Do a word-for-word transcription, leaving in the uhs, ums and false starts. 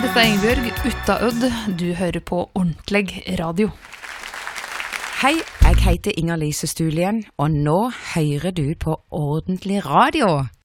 heter Ingebjørg Utaød. Du hører på Ordentlig Radio. Hei, jeg heter Inger-Lise Stulien, og nå hører du på Ordentlig Radio.